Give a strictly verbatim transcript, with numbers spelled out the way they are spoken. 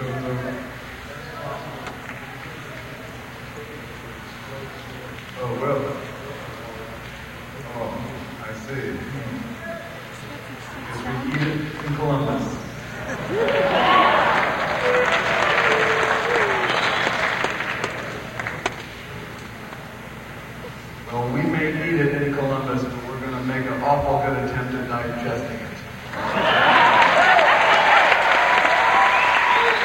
Oh, well. Oh, I see. Because we eat it in Columbus. Well, we may eat it in Columbus, but we're going to make an awful good attempt at digesting